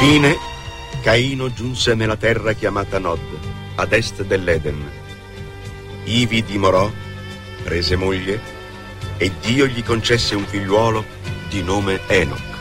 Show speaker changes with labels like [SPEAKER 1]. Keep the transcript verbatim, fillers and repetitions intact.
[SPEAKER 1] Infine, Caino giunse nella terra chiamata Nod, ad est dell'Eden. Ivi dimorò, prese moglie, e Dio gli concesse un figliuolo di nome Enoch.